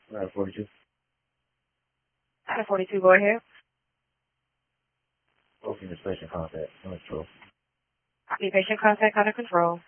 42. Item 42, go ahead. Open this patient contact. Under control. Copy patient contact under control.